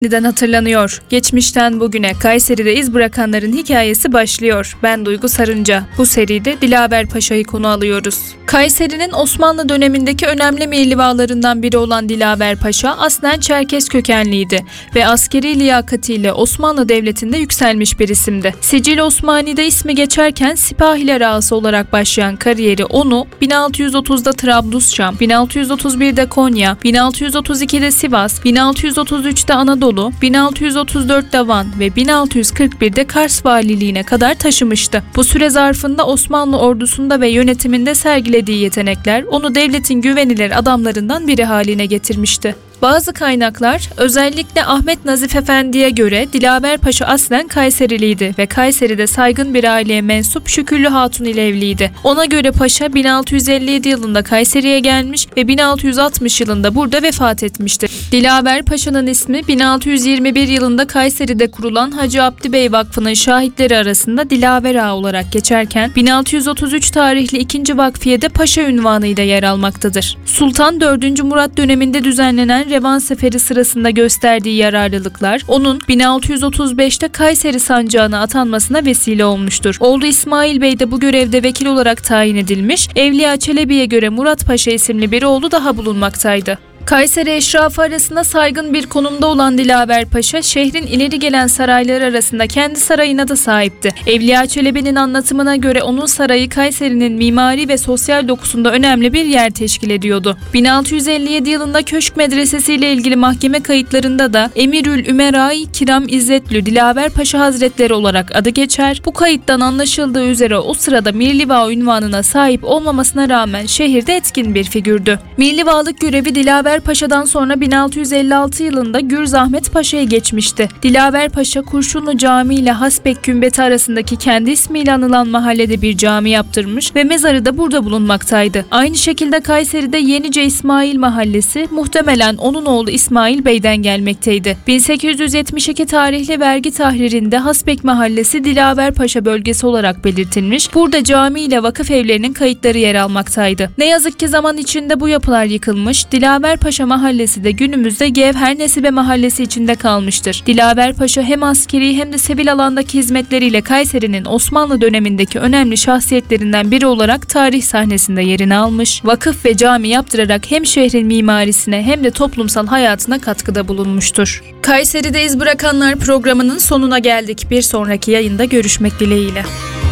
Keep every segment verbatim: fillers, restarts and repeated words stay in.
Neden hatırlanıyor? Geçmişten bugüne Kayseri'de iz bırakanların hikayesi başlıyor. Ben Duygu Sarınca. Bu seride Dilaver Paşa'yı konu alıyoruz. Kayseri'nin Osmanlı dönemindeki önemli mihlivalarından biri olan Dilaver Paşa aslen Çerkes kökenliydi ve askeri liyakatiyle Osmanlı Devleti'nde yükselmiş bir isimdi. Sicil Osmani'de ismi geçerken sipahiler ağası olarak başlayan kariyeri onu bin altı yüz otuzda Trablusşam, bin altı yüz otuz birde Konya, bin altı yüz otuz ikide Sivas, bin altı yüz otuz üçte Anadolu, bin altı yüz otuz dörtte Van ve bin altı yüz kırk birde Kars valiliğine kadar taşımıştı. Bu süre zarfında Osmanlı ordusunda ve yönetiminde sergilediği yetenekler onu devletin güvenilir adamlarından biri haline getirmişti. Bazı kaynaklar özellikle Ahmet Nazif Efendi'ye göre Dilaver Paşa aslen Kayseriliydi ve Kayseri'de saygın bir aileye mensup Şükürlü Hatun ile evliydi. Ona göre Paşa bin altı yüz elli yedi yılında Kayseri'ye gelmiş ve bin altı yüz altmış yılında burada vefat etmişti. Dilaver Paşa'nın ismi bin altı yüz yirmi bir yılında Kayseri'de kurulan Hacı Abdi Bey Vakfı'nın şahitleri arasında Dilaver Ağa olarak geçerken bin altı yüz otuz üç tarihli ikinci Vakfiye'de Paşa unvanıyla yer almaktadır. Sultan dördüncü Murat döneminde düzenlenen Revan Seferi sırasında gösterdiği yararlılıklar onun bin altı yüz otuz beşte Kayseri sancağına atanmasına vesile olmuştur. Oğlu İsmail Bey de bu görevde vekil olarak tayin edilmiş, Evliya Çelebi'ye göre Murat Paşa isimli bir oğlu daha bulunmaktaydı. Kayseri eşrafı arasında saygın bir konumda olan Dilaver Paşa, şehrin ileri gelen sarayları arasında kendi sarayına da sahipti. Evliya Çelebi'nin anlatımına göre onun sarayı Kayseri'nin mimari ve sosyal dokusunda önemli bir yer teşkil ediyordu. bin altı yüz elli yedi yılında Köşk Medresesi ile ilgili mahkeme kayıtlarında da Emirül Ümerai Kiram İzzetlü Dilaver Paşa Hazretleri olarak adı geçer. Bu kayıttan anlaşıldığı üzere o sırada Mirliva unvanına sahip olmamasına rağmen şehirde etkin bir figürdü. Mirlivalık görevi Dilaver Paşa'dan sonra bin altı yüz elli altı yılında Gürz Ahmet Paşa'ya geçmişti. Dilaver Paşa, Kurşunlu Camii ile Hasbek Kümbeti arasındaki kendi ismiyle anılan mahallede bir cami yaptırmış ve mezarı da burada bulunmaktaydı. Aynı şekilde Kayseri'de Yenice İsmail Mahallesi muhtemelen onun oğlu İsmail Bey'den gelmekteydi. bin sekiz yüz yetmiş iki tarihli vergi tahririnde Hasbek Mahallesi Dilaver Paşa bölgesi olarak belirtilmiş. Burada cami ile vakıf evlerinin kayıtları yer almaktaydı. Ne yazık ki zaman içinde bu yapılar yıkılmış. Dilaver Paşa Mahallesi de günümüzde Gevher Nesibe Mahallesi içinde kalmıştır. Dilaver Paşa hem askeri hem de sivil alandaki hizmetleriyle Kayseri'nin Osmanlı dönemindeki önemli şahsiyetlerinden biri olarak tarih sahnesinde yerini almış, vakıf ve cami yaptırarak hem şehrin mimarisine hem de toplumsal hayatına katkıda bulunmuştur. Kayseri'de iz bırakanlar programının sonuna geldik. Bir sonraki yayında görüşmek dileğiyle.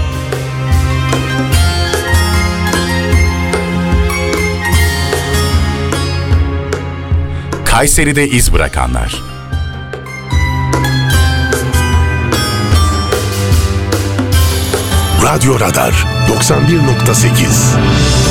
Kayseri'de iz bırakanlar. Radyo Radar doksan bir nokta sekiz